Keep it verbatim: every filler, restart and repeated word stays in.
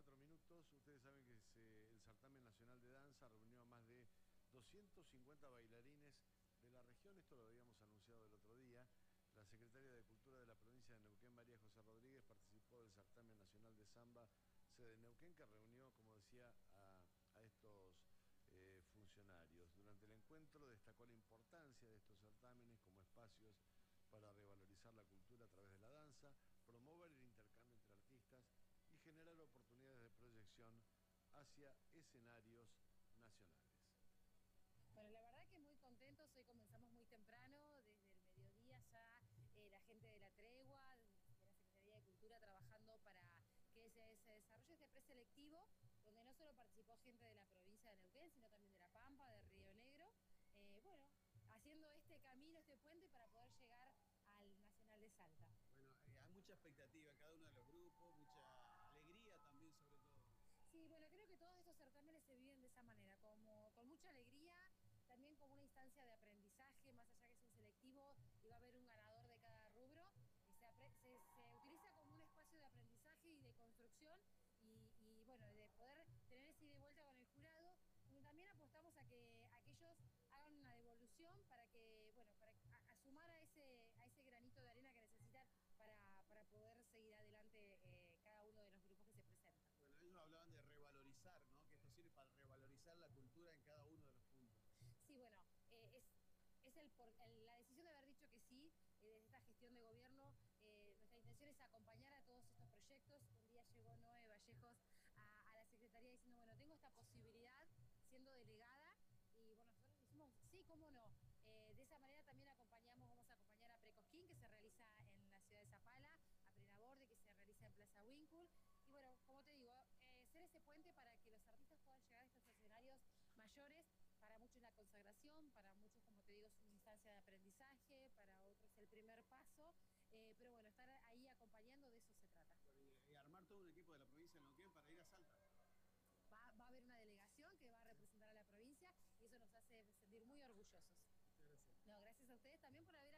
cuatro minutos. Ustedes saben que se, el Certamen Nacional de Danza reunió a más de doscientos cincuenta bailarines de la región. Esto lo habíamos anunciado el otro día. La secretaria de Cultura de la provincia de Neuquén, María José Rodríguez, participó del Certamen Nacional de Samba, sede de Neuquén, que reunió, como decía, a, a estos eh, funcionarios. Durante el encuentro destacó la importancia de estos certámenes como espacios para revalorizar la cultura a través de la danza, promover el intercambio entre artistas y generar oportunidades de proyección hacia escenarios nacionales. Bueno, la verdad que muy contentos, hoy comenzamos muy temprano, desde el mediodía ya eh, la gente de la Tregua, de la Secretaría de Cultura, trabajando para que se, se desarrolle este preselectivo, donde no solo participó gente de la provincia de Neuquén, sino también de La Pampa, de Río Negro, eh, bueno, haciendo este camino, este puente para poder llegar al Nacional de Salta. Bueno, eh, hay mucha expectativa en cada uno de los grupos, mucha alegría también sobre todo. Sí, bueno, creo que todos estos certámenes se viven de esa manera, como con mucha alegría, también como una instancia de aprendizaje, más allá que es un selectivo y va a haber un ganador de cada rubro, y se, se, se utiliza como un espacio de aprendizaje y de construcción y, y bueno, de poder tener ese ida y vuelta con el jurado, donde también apostamos a que aquellos hagan una devolución para que, bueno, para a, a sumar a ese, a ese granito de arena que necesitan para, para poder seguir adelante eh, cada uno de los grupos que se presentan. Bueno, ellos hablaban de revalorizar, ¿no? Que esto sirve para revalorizar la cultura en cada uno de los puntos. Sí, bueno, eh, es, es el por, el, la decisión de haber dicho que sí, eh, desde esta gestión de gobierno, eh, nuestra intención es acompañar a todos estos proyectos. Un día llegó Noé Vallejos a, a la Secretaría diciendo, bueno, tengo esta posibilidad siendo delegada, y bueno, nosotros dijimos, sí, cómo no. Eh, de esa manera también acompañamos, vamos a acompañar a Precosquín, que se realiza en la ciudad de Zapala, a Prenaborde, que se realiza en Plaza Winkle. Y bueno, como te digo, eh, ser ese puente para que los artistas puedan llegar a estos escenarios mayores. Para muchos es la consagración, para muchos, como te digo, es una instancia de aprendizaje, para otros el primer paso, eh, pero bueno, estar ahí acompañando, de eso se trata. Bueno, y, y armar todo un equipo de la provincia de Neuquén para ir a Salta. Va, va a haber una delegación que va a representar a la provincia y eso nos hace sentir muy orgullosos. Muchas gracias. No, gracias a ustedes también por haber